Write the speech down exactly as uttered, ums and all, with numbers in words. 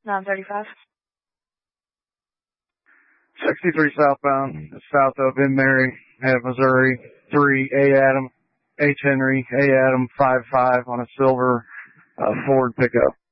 nine thirty-five. sixty-three southbound, south of Ben Mary, Missouri, three A Adam, H Henry, A Adam, five five on a silver uh, Ford pickup.